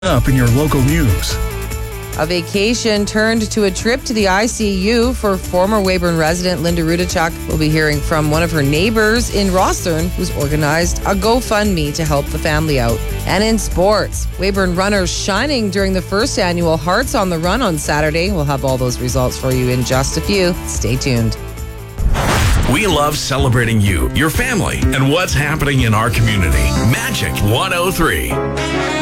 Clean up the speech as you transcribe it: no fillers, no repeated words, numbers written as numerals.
Up in your local news. A vacation turned to a trip to the ICU for former Weyburn resident Linda Rudachuk. We'll be hearing from one of her neighbors in Rosthern who's organized a GoFundMe to help the family out. And in sports, Weyburn runners shining during the first annual Hearts on the Run on Saturday. We'll have all those results for you in just a few. Stay tuned. We love celebrating you, your family, and what's happening in our community. Magic 103.